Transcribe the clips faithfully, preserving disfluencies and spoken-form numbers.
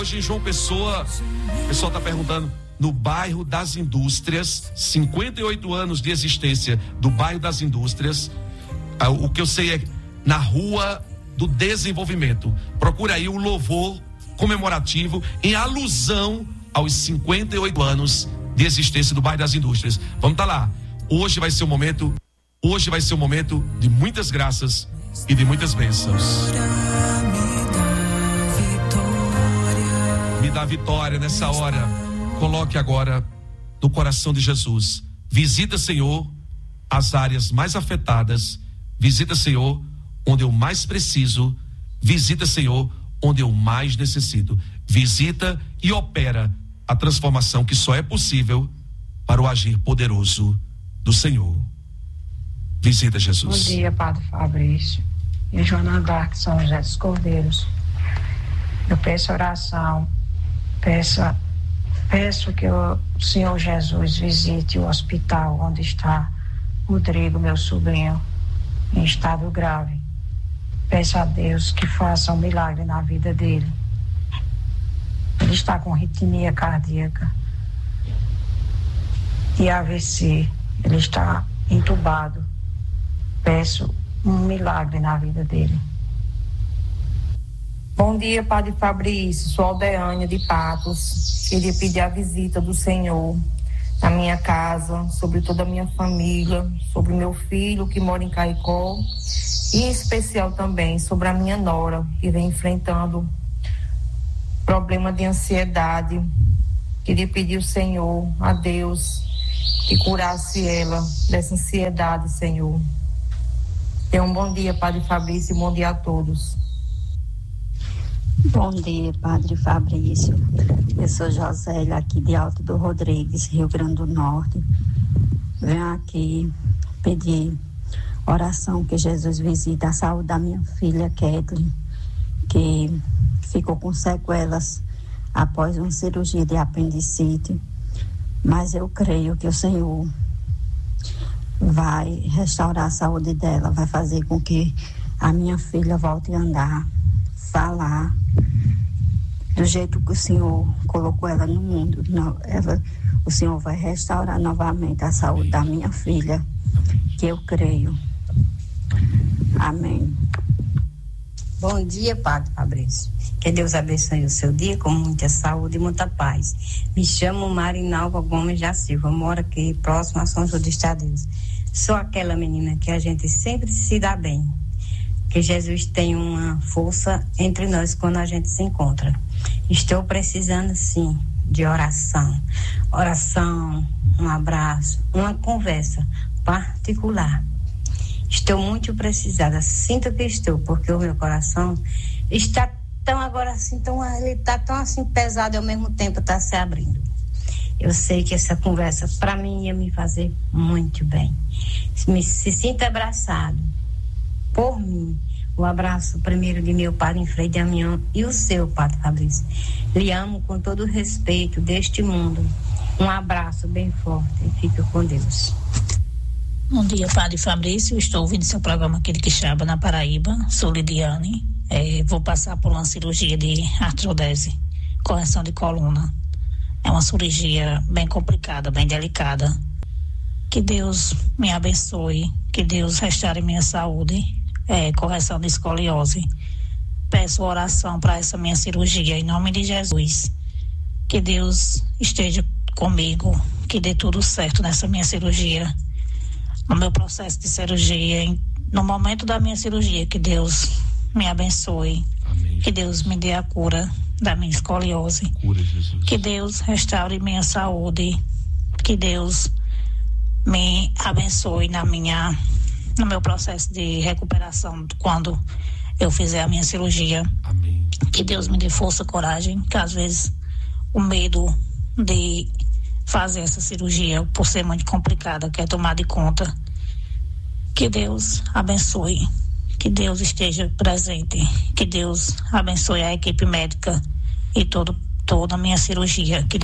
hoje em João Pessoa, o pessoal está perguntando, no bairro das Indústrias, cinquenta e oito anos de existência do bairro das Indústrias. O que eu sei é na Rua do Desenvolvimento. Procura aí o louvor comemorativo em alusão aos cinquenta e oito anos de existência do bairro das Indústrias. Vamos estar lá. Hoje vai ser o momento, hoje vai ser o momento de muitas graças e de muitas bênçãos. Me dá vitória nessa hora. Coloque agora no coração de Jesus. Visita, Senhor, as áreas mais afetadas. Visita, Senhor, onde eu mais preciso. Visita, Senhor, onde eu mais necessito. Visita e opera a transformação que só é possível para o agir poderoso do Senhor. Visita, Jesus. Bom dia, Padre Fabrício e Joana Dark, São José dos Cordeiros. Eu peço oração, peço, peço que o Senhor Jesus visite o hospital onde está Rodrigo, meu sobrinho, em estado grave. Peço a Deus que faça um milagre na vida dele. Ele está com arritmia cardíaca e A V C. Ele está entubado. Peço um milagre na vida dele. Bom dia, Padre Fabrício. Sou Aldeânia de Patos. Queria pedir a visita do Senhor na minha casa, sobre toda a minha família, sobre meu filho que mora em Caicó, e em especial também sobre a minha nora, que vem enfrentando problema de ansiedade. Queria pedir ao Senhor, a Deus, que curasse ela dessa ansiedade, Senhor. Tenha um bom dia, Padre Fabrício, e bom dia a todos. Bom dia, Padre Fabrício. Eu sou Josélia, aqui de Alto do Rodrigues, Rio Grande do Norte. Venho aqui pedir oração que Jesus visite a saúde da minha filha, Kathleen, que ficou com sequelas após uma cirurgia de apendicite. Mas eu creio que o Senhor vai restaurar a saúde dela, vai fazer com que a minha filha volte a andar, falar do jeito que o Senhor colocou ela no mundo. Não, ela, o Senhor vai restaurar novamente a saúde da minha filha, que eu creio. Amém. Bom dia, Padre Fabrício. Que Deus abençoe o seu dia com muita saúde e muita paz. Me chamo Marinalva Gomes da Silva, moro aqui próximo a São João dos Estados. Sou aquela menina que a gente sempre se dá bem. Que Jesus tem uma força entre nós quando a gente se encontra. Estou precisando, sim, de oração. Oração, um abraço, uma conversa particular. Estou muito precisada, sinto que estou, porque o meu coração está tão agora assim, tão, ele está tão assim pesado e ao mesmo tempo está se abrindo. Eu sei que essa conversa para mim ia me fazer muito bem. Me, se sinta abraçado por mim. O abraço primeiro de meu padre Frei Damião e o seu, Padre Fabrício. Lhe amo com todo o respeito deste mundo. Um abraço bem forte e fique com Deus. Bom dia, Padre Fabrício. Estou ouvindo seu programa aqui de Quixaba, na Paraíba. Sou Lidiane. É, vou passar por uma cirurgia de artrodese, correção de coluna. É uma cirurgia bem complicada, bem delicada. Que Deus me abençoe, que Deus restaure minha saúde. É, correção de escoliose. Peço oração para essa minha cirurgia em nome de Jesus. Que Deus esteja comigo, que dê tudo certo nessa minha cirurgia. No meu processo de cirurgia, no momento da minha cirurgia, que Deus me abençoe. Amém. Que Deus me dê a cura da minha escoliose. Cura, Jesus. Que Deus restaure minha saúde. Que Deus me abençoe na minha, no meu processo de recuperação quando eu fizer a minha cirurgia. Amém. Que Deus me dê força, coragem, que às vezes o medo de fazer essa cirurgia, por ser muito complicada, quer tomar de conta. Que Deus abençoe, que Deus esteja presente, que Deus abençoe a equipe médica e todo, toda a minha cirurgia. Que...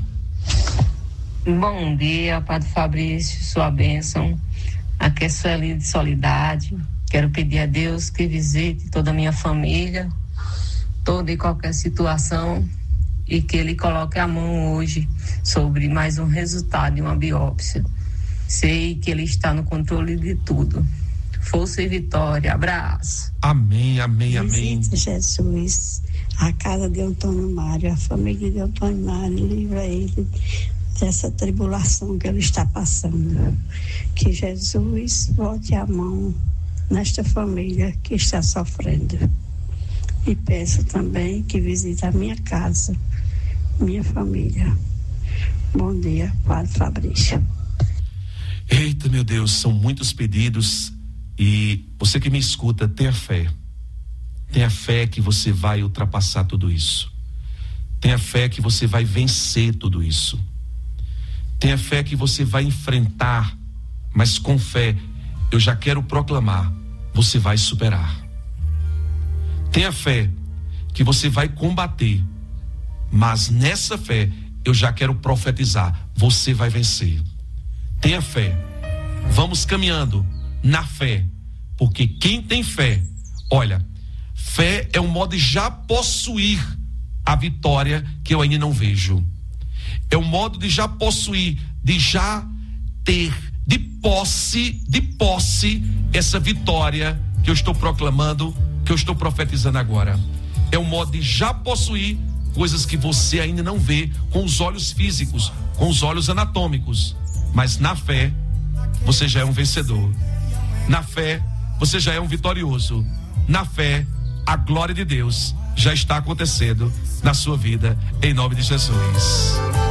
Bom dia, Padre Fabrício, sua bênção. Aqui é Sueli de Solidade. Quero pedir a Deus que visite toda a minha família, toda e qualquer situação, e que ele coloque a mão hoje sobre mais um resultado de uma biópsia. Sei que ele está no controle de tudo. Força e vitória. Abraço. Amém, amém, amém. Visite, Jesus, a casa de Antônio Mário, a família de Antônio Mário, livra ele dessa tribulação que ele está passando. Que Jesus bote a mão nesta família que está sofrendo. E peço também que visite a minha casa, minha família. Bom dia, Padre Fabrício. Eita, meu Deus, são muitos pedidos. E você que me escuta, tenha fé. Tenha fé que você vai ultrapassar tudo isso. Tenha fé que você vai vencer tudo isso. Tenha fé que você vai enfrentar, mas com fé, eu já quero proclamar, você vai superar. Tenha fé que você vai combater, mas nessa fé, eu já quero profetizar, você vai vencer. Tenha fé. Vamos caminhando na fé, porque quem tem fé, olha, fé é um modo de já possuir a vitória que eu ainda não vejo. É um modo de já possuir, de já ter, de posse, de posse, essa vitória que eu estou proclamando, que eu estou profetizando agora. É um modo de já possuir coisas que você ainda não vê com os olhos físicos, com os olhos anatômicos. Mas na fé, você já é um vencedor. Na fé, você já é um vitorioso. Na fé, a glória de Deus já está acontecendo na sua vida, em nome de Jesus.